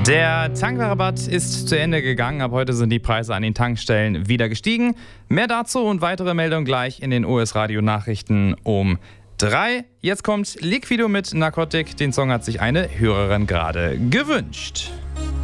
Der Tankrabatt ist zu Ende gegangen. Ab heute sind die Preise an den Tankstellen wieder gestiegen. Mehr dazu und weitere Meldungen gleich in den US-Radio-Nachrichten um 3. Jetzt kommt Liquido mit Narcotic. Den Song hat sich eine Hörerin gerade gewünscht.